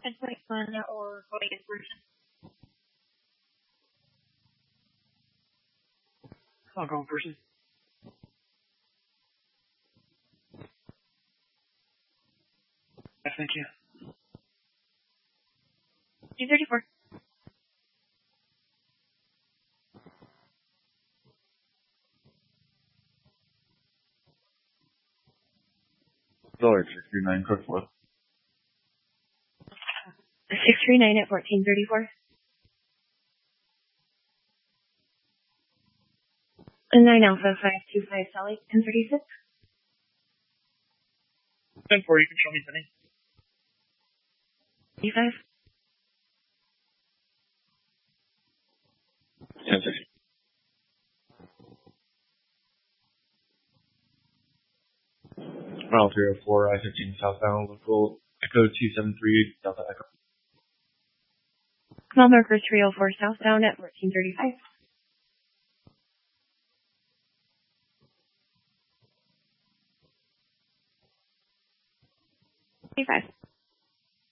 1021 or voting in person? I'll go in person. Thank you. 234. Dollar 639 Crookswood. 639 at 1434. And 9 Alpha 525 Sally 1036. 10-4, you can show me the name. 35. 1060. Mile 304, I-15 southbound, local Echo 273, Delta Echo. Mile marker 304 southbound at 1435. 35.